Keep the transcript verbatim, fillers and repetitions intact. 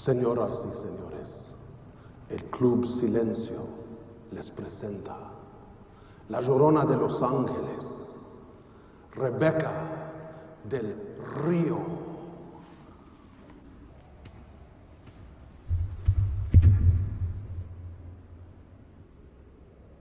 Señoras y señores, el Club Silencio les presenta La Llorona de Los Ángeles, Rebeca del Río.